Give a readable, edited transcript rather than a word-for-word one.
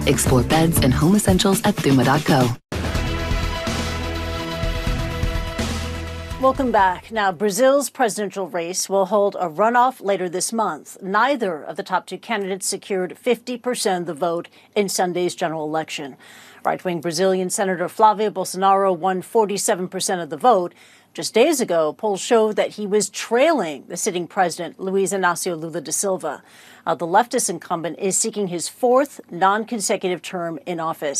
Explore beds and home essentials at Thuma.co. Welcome back. Now, Brazil's presidential race will hold a runoff later this month. Neither of the top two candidates secured 50% of the vote in Sunday's general election. Right-wing Brazilian Senator Flávio Bolsonaro won 47% of the vote. Just days ago, polls showed that he was trailing the sitting president, Luiz Inácio Lula da Silva. The leftist incumbent is seeking his fourth non-consecutive term in office.